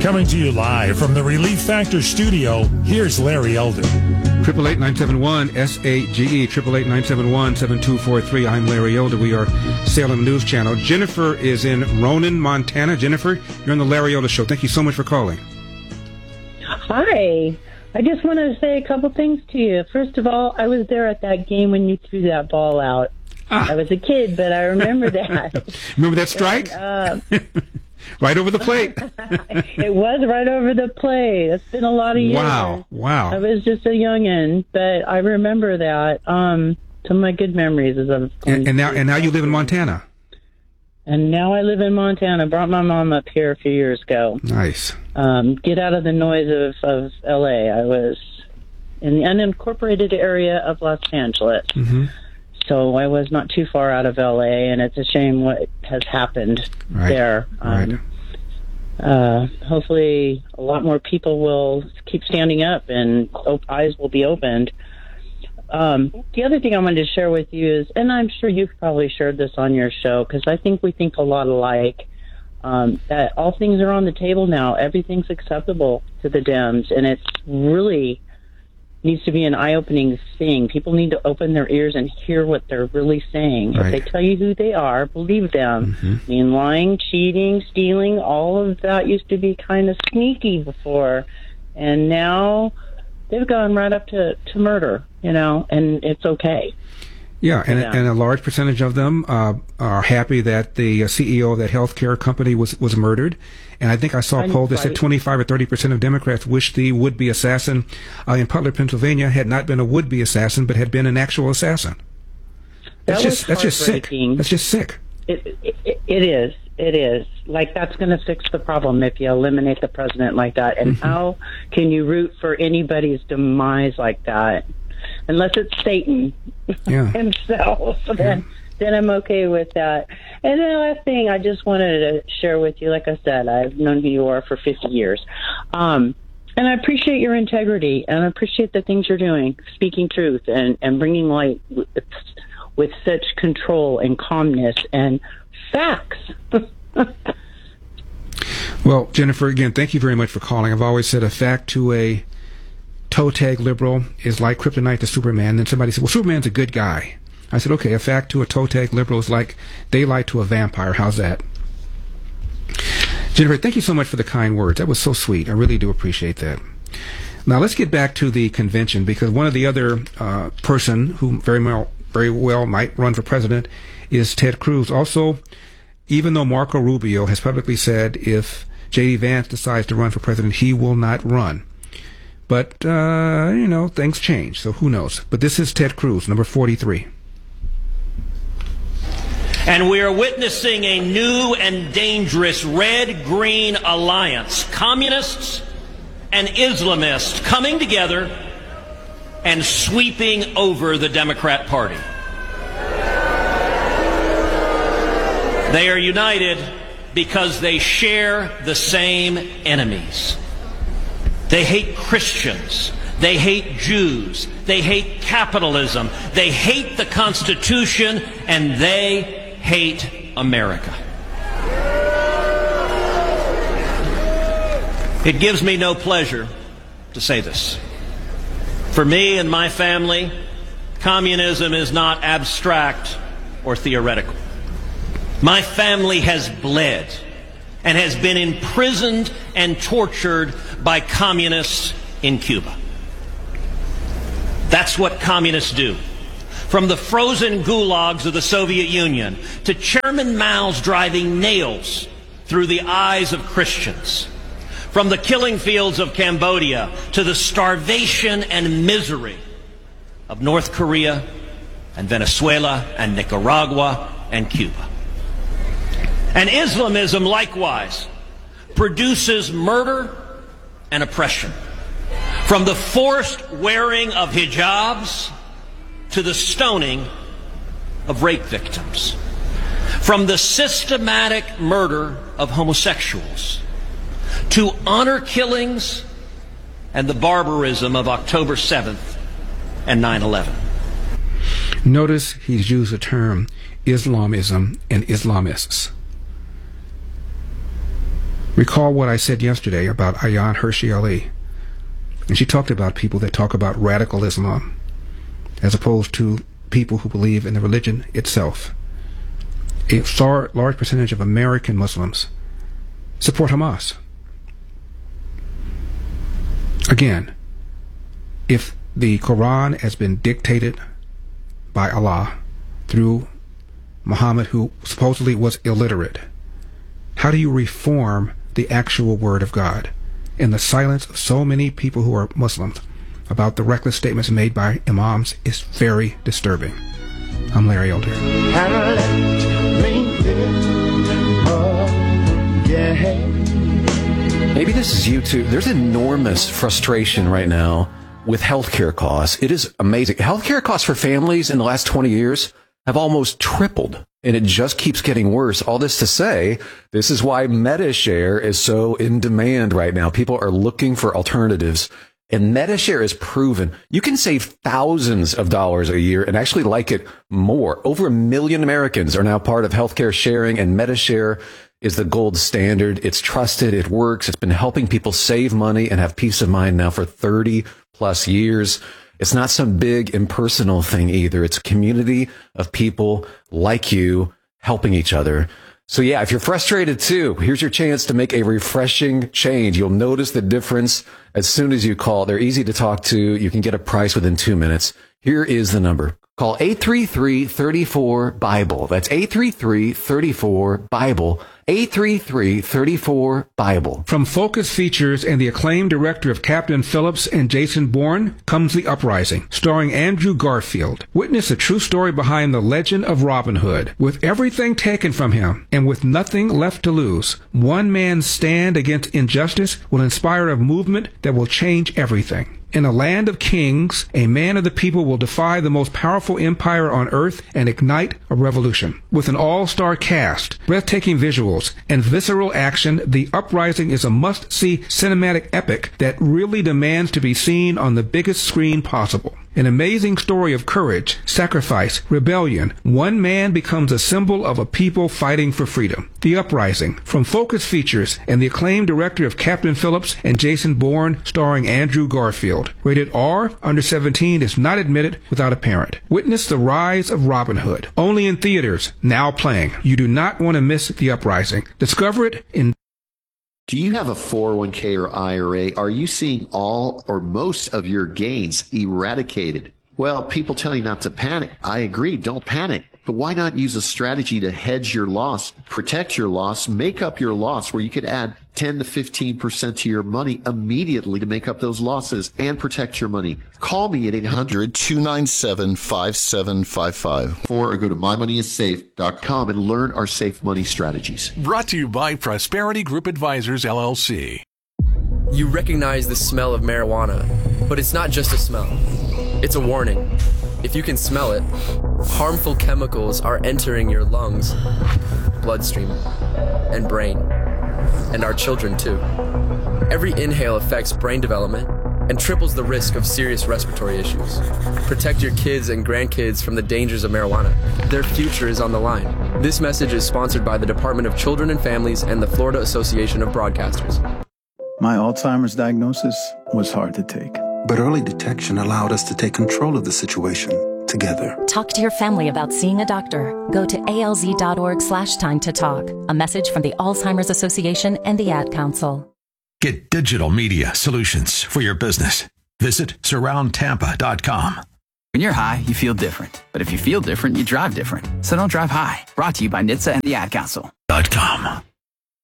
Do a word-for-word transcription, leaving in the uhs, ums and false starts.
Coming to you live from the Relief Factor studio, here's Larry Elder. Triple eight nine seven one S A G E triple eight nine seven one seven two four three. I'm Larry Elder. We are Salem News Channel. Jennifer is in Ronan, Montana. Jennifer, you're on the Larry Elder Show. Thank you so much for calling. Hi. I just want to say a couple things to you. First of all, I was there at that game when you threw that ball out. Ah. I was a kid, but I remember that. Remember that strike? And, uh, right over the plate. It was right over the plate. It's been a lot of years. Wow, wow. I was just a youngin', but I remember that. Um, some of my good memories is of. And, and now, and now you live in Montana. And now I live in Montana. Brought my mom up here a few years ago. Nice. Um, get out of the noise of, of L A. I was in the unincorporated area of Los Angeles. Mm-hmm. So I was not too far out of L A, and it's a shame what has happened right. there. Um, right. Uh, hopefully a lot more people will keep standing up and op- eyes will be opened. Um, the other thing I wanted to share with you is, and I'm sure you've probably shared this on your show, because I think we think a lot alike, um, that all things are on the table now. Everything's acceptable to the Dems, and it's really needs to be an eye-opening thing. People need to open their ears and hear what they're really saying. Right. If they tell you who they are, believe them. Mm-hmm. I mean, lying, cheating, stealing, all of that used to be kind of sneaky before, and now they've gone right up to, to murder, you know, and it's okay. Yeah, and, and a large percentage of them uh, are happy that the C E O of that healthcare company was, was murdered. And I think I saw a poll that said twenty-five or thirty percent of Democrats wish the would-be assassin uh, in Butler, Pennsylvania had not been a would-be assassin, but had been an actual assassin. That's that just that's just sick. That's just sick. It, it, it is. It is. Like, that's going to fix the problem if you eliminate the president like that. And mm-hmm. how can you root for anybody's demise like that? Unless it's Satan yeah. himself, then, yeah. then I'm okay with that. And the last thing I just wanted to share with you, like I said, I've known who you are for fifty years. Um, and I appreciate your integrity, and I appreciate the things you're doing, speaking truth and, and bringing light with, with such control and calmness and facts. Well, Jennifer, again, thank you very much for calling. I've always said a fact to a toe tag liberal is like kryptonite to Superman. Then somebody said, well, Superman's a good guy. I said, okay, a fact to a toe tag liberal is like daylight to a vampire. How's that? Jennifer, thank you so much for the kind words. That was so sweet. I really do appreciate that. Now let's get back to the convention, because one of the other uh, person who very well, very well might run for president is Ted Cruz. Also, even though Marco Rubio has publicly said if J D Vance decides to run for president, he will not run. But, uh, you know, things change, so who knows? But this is Ted Cruz, number forty-three. And we are witnessing a new and dangerous red-green alliance. Communists and Islamists coming together and sweeping over the Democrat Party. They are united because they share the same enemies. They hate Christians. They hate Jews. They hate capitalism. They hate the Constitution, and they hate America. It gives me no pleasure to say this. For me and my family, communism is not abstract or theoretical. My family has bled and has been imprisoned and tortured by communists in Cuba. That's what communists do. From the frozen gulags of the Soviet Union to Chairman Mao's driving nails through the eyes of Christians. From the killing fields of Cambodia to the starvation and misery of North Korea and Venezuela and Nicaragua and Cuba. And Islamism, likewise, produces murder and oppression. From the forced wearing of hijabs to the stoning of rape victims. From the systematic murder of homosexuals to honor killings and the barbarism of October seventh and nine eleven. Notice he's used the term Islamism and Islamists. Recall what I said yesterday about Ayaan Hirsi Ali. And she talked about people that talk about radical Islam as opposed to people who believe in the religion itself. A large percentage of American Muslims support Hamas. Again, if the Quran has been dictated by Allah through Muhammad, who supposedly was illiterate, how do you reform the actual word of God in the silence of so many people who are Muslims about the reckless statements made by imams is very disturbing. I'm Larry Elder. Maybe this is you too. There's enormous frustration right now with healthcare costs. It is amazing. Healthcare costs for families in the last twenty years have almost tripled, and it just keeps getting worse. All this to say, this is why MediShare is so in demand right now. People are looking for alternatives, and MediShare is proven you can save thousands of dollars a year and actually like it more. Over a million Americans are now part of healthcare sharing, and MediShare is the gold standard. It's trusted. It works. It's been helping people save money and have peace of mind now for thirty plus years. It's not some big impersonal thing either. It's a community of people like you helping each other. So yeah, if you're frustrated too, here's your chance to make a refreshing change. You'll notice the difference as soon as you call. They're easy to talk to. You can get a price within two minutes. Here is the number. Call eight three three, three four, BIBLE. That's eight three three, three four, BIBLE. eight three three, three four, BIBLE. From Focus Features and the acclaimed director of Captain Phillips and Jason Bourne comes The Uprising, starring Andrew Garfield. Witness a true story behind the legend of Robin Hood. With everything taken from him and with nothing left to lose, one man's stand against injustice will inspire a movement that will change everything. In a land of kings, a man of the people will defy the most powerful empire on earth and ignite a revolution. With an all-star cast, breathtaking visuals, and visceral action, The Uprising is a must-see cinematic epic that really demands to be seen on the biggest screen possible. An amazing story of courage, sacrifice, rebellion. One man becomes a symbol of a people fighting for freedom. The Uprising, from Focus Features and the acclaimed director of Captain Phillips and Jason Bourne, starring Andrew Garfield. Rated R, under seventeen, is not admitted without a parent. Witness the rise of Robin Hood. Only in theaters, now playing. You do not want to miss The Uprising. Discover it in... Do you have a four oh one k or I R A? Are you seeing all or most of your gains eradicated? Well, people tell you not to panic. I agree, don't panic. But why not use a strategy to hedge your loss, protect your loss, make up your loss, where you could add ten to fifteen percent to your money immediately to make up those losses and protect your money? Call me at eight hundred, two nine seven, five seven five five or go to my money is safe dot com and learn our safe money strategies. Brought to you by Prosperity Group Advisors, L L C. You recognize the smell of marijuana, but it's not just a smell. It's a warning. If you can smell it, harmful chemicals are entering your lungs, bloodstream, and brain, and our children too. Every inhale affects brain development and triples the risk of serious respiratory issues. Protect your kids and grandkids from the dangers of marijuana. Their future is on the line. This message is sponsored by the Department of Children and Families and the Florida Association of Broadcasters. My Alzheimer's diagnosis was hard to take. But early detection allowed us to take control of the situation together. Talk to your family about seeing a doctor. Go to alz.org slash time to talk. A message from the Alzheimer's Association and the Ad Council. Get digital media solutions for your business. Visit surround tampa dot com. When you're high, you feel different. But if you feel different, you drive different. So don't drive high. Brought to you by N H T S A and the Ad Council. Dot com.